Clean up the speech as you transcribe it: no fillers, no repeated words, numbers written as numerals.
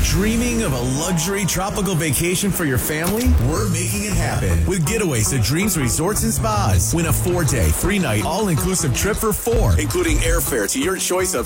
Dreaming of a luxury tropical vacation for your family? We're making it happen with Getaways to Dreams Resorts and Spas. Win a 4-day, 3-night, all-inclusive trip for 4, including airfare to your choice of